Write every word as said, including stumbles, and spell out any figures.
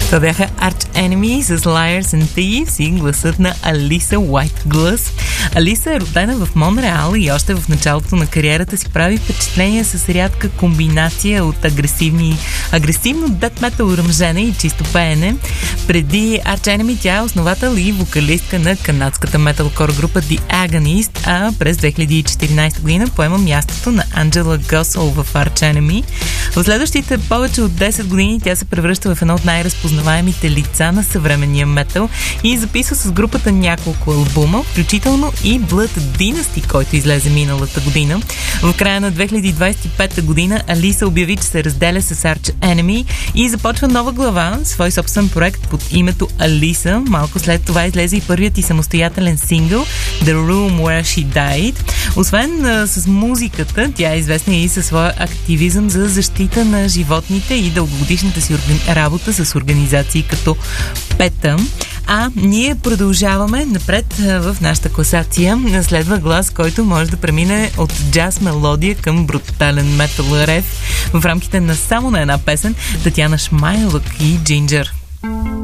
Това бяха Arch Enemy с Liars and Thieves и гласът на Алиса Whiteglass. Алиса е родена в Монреал и още в началото на кариерата си прави впечатление с рядка комбинация от агресивни, агресивно дет метал ръмжене и чисто пеене. Преди Arch Enemy тя е основател и вокалистка на канадската металкор група The Agonist, а през две хиляди и четиринадесета година поема мястото на Анджела Госъл в Arch Enemy. В следващите повече от десет години тя се превръща в едно от най-разпознаваемите лица на съвременния метал и записва с групата няколко албума, включително и Blood Dynasty, който излезе миналата година. В края на две хиляди двадесет и пета година Алиса обяви, че се разделя с Arch Enemy и започва нова глава, свой собствен проект под името Алиса. Малко след това излезе и първият и самостоятелен сингъл The Room Where She Died. Освен а, с музиката, тя е известна и със своя активизъм за защита на животните и дългогодишната си органи... работа с организации като ПЕТА. А ние продължаваме напред в нашата класация. Следва глас, който може да премине от джаз мелодия към брутален метал рев в рамките на само на една песен. Татяна Шмайлък и Джинджер.